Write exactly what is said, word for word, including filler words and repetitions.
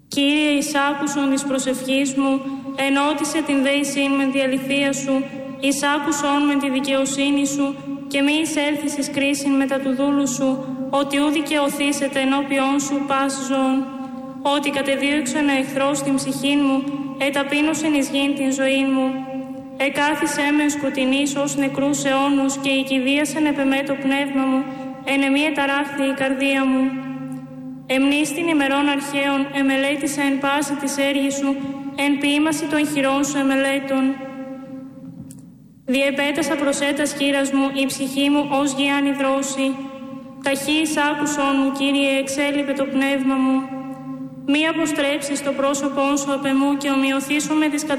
Κύριε, εισάκουσον της προσευχής μου, ενώτισε την δέησήν με τη αληθεία σου, εισάκουσον με τη δικαιοσύνη σου και μη εισέλθεις εις κρίσιν μετά του δούλου σου, ότι ου δικαιωθήσετε ενώπιόν σου πας ζών. Ότι κατεδίωξαν ο εχθρός την ψυχή μου, εταπείνωσεν εις γήν την ζωή μου. Εκάθισέ με σκοτεινής ως νεκρούς αιώνους και οικηδίασεν επ' εμέ το πνεύμα μου, εν εμή εταράχθη η καρδία μου. Εμνείς την ημερών αρχαίων, εμελέτησα εν πάση της έργης σου, εν ποίημαση των χειρών σου εμελέτων. Διεπέτασα προσέτας χείρας μου, η ψυχή μου ως γιάννη δρόση. Ταχύς άκουσον μου, Κύριε, εξέλιπε το πνεύμα μου. Μη αποστρέψεις το πρόσωπόν σου απ' εμού και ομοιωθήσου με τις κατα